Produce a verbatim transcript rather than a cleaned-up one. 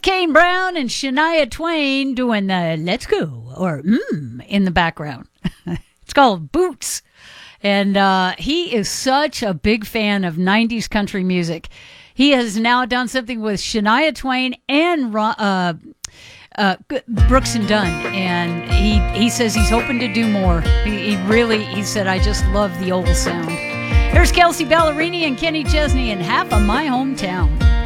Kane Brown and Shania Twain doing the Let's Go or Mmm in the background. It's called Boots. And uh, he is such a big fan of nineties country music. He has now done something with Shania Twain and uh, uh, Brooks and Dunn. And he, he says he's hoping to do more. He, he really, he said, I just love the old sound. Here's Kelsey Ballerini and Kenny Chesney in Half of My Hometown.